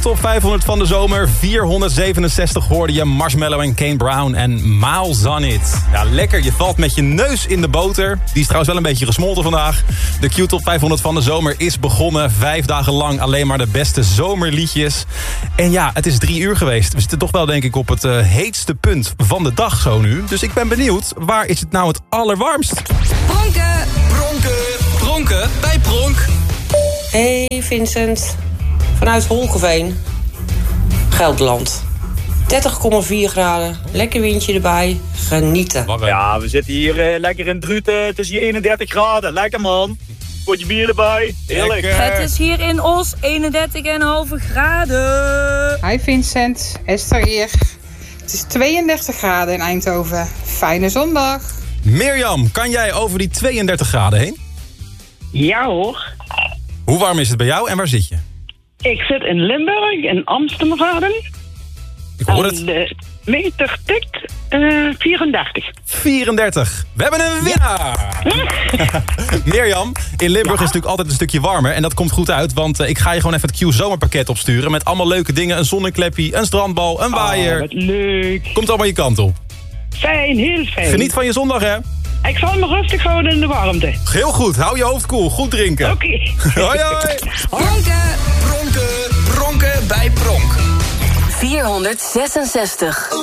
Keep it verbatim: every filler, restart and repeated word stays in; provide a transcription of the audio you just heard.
Top vijfhonderd van de zomer, vierhonderdzevenenzestig hoorde je Marshmello en Kane Brown en Miles on It. Ja, lekker, je valt met je neus in de boter. Die is trouwens wel een beetje gesmolten vandaag. De Q-top vijfhonderd van de zomer is begonnen. Vijf dagen lang alleen maar de beste zomerliedjes. En ja, het is drie uur geweest. We zitten toch wel denk ik op het uh, heetste punt van de dag zo nu. Dus ik ben benieuwd, waar is het nou het allerwarmst? Pronken! Pronken! Pronken bij Pronk! Hey Vincent, vanuit Holkeveen, Gelderland. dertig komma vier graden, lekker windje erbij, genieten. Ja, we zitten hier uh, lekker in Druten, het is hier eenendertig graden, lekker man. Potje bier erbij, heerlijk. Lekker. Het is hier in Os eenendertig komma vijf graden. Hi Vincent, Esther hier. Het is tweeëndertig graden in Eindhoven. Fijne zondag. Mirjam, kan jij over die tweeëndertig graden heen? Ja hoor. Hoe warm is het bij jou en waar zit je? Ik zit in Limburg, in Amstelveen. Ik hoor het. En de meter tikt uh, vierendertig. vierendertig. We hebben een winnaar! Mirjam, in Limburg ja? is het natuurlijk altijd een stukje warmer. En dat komt goed uit, want uh, ik ga je gewoon even het Q-zomerpakket opsturen. Met allemaal leuke dingen. Een zonnekleppie, een strandbal, een waaier. Oh, wat leuk. Komt allemaal je kant op. Fijn, heel fijn. Geniet van je zondag, hè? Ik zal me rustig houden in de warmte. Heel goed, hou je hoofd koel. Goed drinken. Oké. Okay. Hoi, hoi. Pronken! Pronken! Pronken bij Pronk! vierhonderdzesenzestig